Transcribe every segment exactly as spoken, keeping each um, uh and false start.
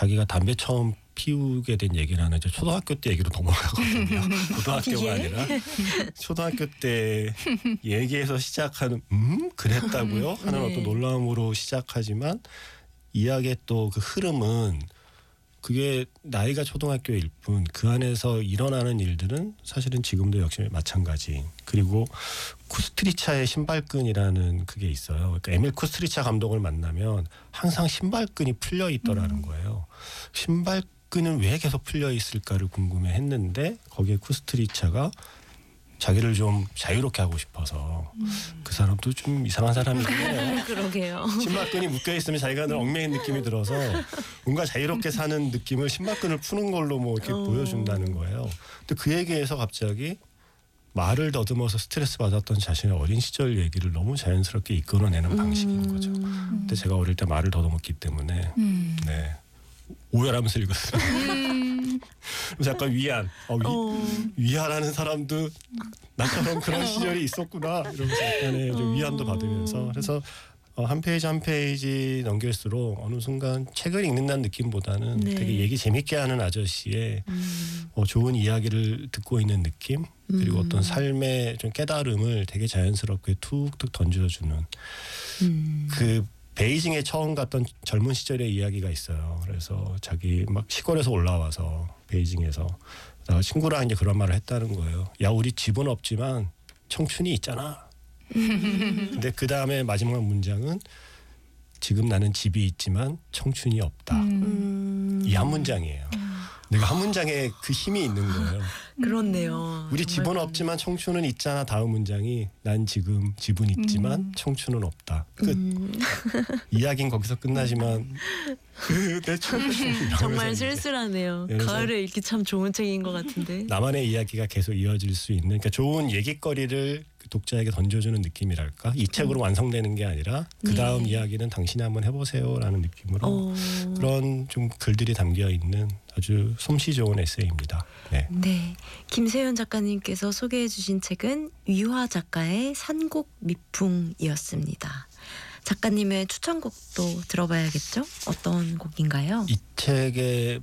자기가 담배 처음 피우게 된 얘기를 하는 이제 초등학교 때 얘기로 넘어가거든요. 고등학교가 예? 아니라 초등학교 때 얘기에서 시작하는 음 그랬다고요? 하는 네. 어떤 놀라움으로 시작하지만 이야기의 또 그 흐름은 그게 나이가 초등학교일 뿐 그 안에서 일어나는 일들은 사실은 지금도 역시 마찬가지. 그리고 쿠스트리차의 신발끈이라는 그게 있어요. 그러니까 에밀 쿠스트리차 감독을 만나면 항상 신발끈이 풀려 있더라는 거예요. 신발끈은 왜 계속 풀려 있을까를 궁금해했는데 거기에 쿠스트리차가 자기를 좀 자유롭게 하고 싶어서 음. 그 사람도 좀 이상한 사람이네요. 그러게요. 신발끈이 묶여 있으면 자기가 늘 얽매인 느낌이 들어서 뭔가 자유롭게 사는 느낌을 신발끈을 푸는 걸로 뭐 이렇게 어. 보여준다는 거예요. 근데 그 얘기에서 갑자기 말을 더듬어서 스트레스 받았던 자신의 어린 시절 얘기를 너무 자연스럽게 이끌어내는 음. 방식인 거죠. 근데 제가 어릴 때 말을 더듬었기 때문에 음. 네. 오열하면서 읽었어요. 음. 그래서 약간 위안, 어, 위, 어. 위안하는 사람도 나처럼 그런 시절이 있었구나 이러면서 약간의 좀 어. 위안도 받으면서 그래서 어, 한 페이지 한 페이지 넘길수록 어느 순간 책을 읽는다는 느낌보다는 네. 되게 얘기 재밌게 하는 아저씨의 음. 어, 좋은 이야기를 듣고 있는 느낌 그리고 음. 어떤 삶의 좀 깨달음을 되게 자연스럽게 툭툭 던져주는 음. 그 베이징에 처음 갔던 젊은 시절의 이야기가 있어요. 그래서 자기 막 시골에서 올라와서 베이징에서 친구랑 이제 그런 말을 했다는 거예요. 야 우리 집은 없지만 청춘이 있잖아. 근데 그 다음에 마지막 문장은 지금 나는 집이 있지만 청춘이 없다. 음. 이 한 문장이에요. 내가 한 문장에 그 힘이 있는 거예요. 그렇네요. 우리 집은 그렇네요. 없지만 청춘은 있잖아. 다음 문장이 난 지금 집은 있지만 음. 청춘은 없다. 끝. 음. 이야기는 거기서 끝나지만 그 내 청춘 정말 쓸쓸하네요. 가을에 읽기 참 좋은 책인 것 같은데. 나만의 이야기가 계속 이어질 수 있는 그러니까 좋은 얘기거리를 독자에게 던져주는 느낌이랄까. 이 책으로 음. 완성되는 게 아니라 그 다음 네. 이야기는 당신이 한번 해보세요라는 느낌으로 오. 그런 좀 글들이 담겨 있는 아주 솜씨 좋은 에세이입니다. 네. 네. 김세윤 작가님께서 소개해 주신 책은 위화 작가의 산곡 미풍이었습니다. 작가님의 추천곡도 들어봐야겠죠? 어떤 곡인가요? 이 책의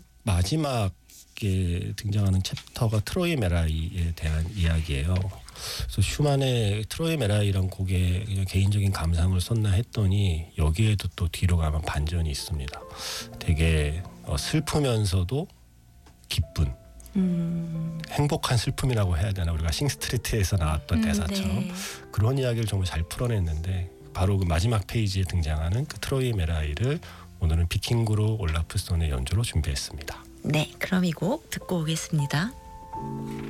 마지막에 등장하는 챕터가 트로이 메라이에 대한 이야기예요. 그래서 슈만의 트로이 메라이란 곡에 그냥 개인적인 감상을 썼나 했더니 여기에도 또 뒤로 가면 반전이 있습니다. 되게 어, 슬프면서도 기쁜 음. 행복한 슬픔이라고 해야 되나 우리가 싱스트리트에서 나왔던 음, 대사처럼 네. 그런 이야기를 정말 잘 풀어냈는데 바로 그 마지막 페이지에 등장하는 그 트로이 메라이를 오늘은 비킹그루 올라프손의 연주로 준비했습니다. 네, 그럼 이 곡 듣고 오겠습니다.